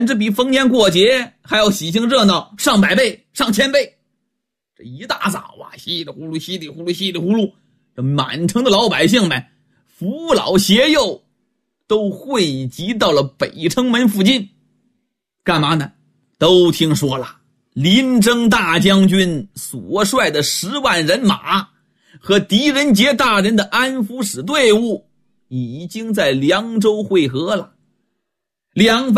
这比逢年过节还要喜庆热闹上百倍上千倍。这一大早啊，稀里呼噜稀里呼噜稀里呼噜，这满城的老百姓们扶老携幼都汇集到了北城门附近。干嘛呢？都听说了林征大将军所率的10万人马和狄仁杰大人的安抚使队伍已经在凉州会合了。两方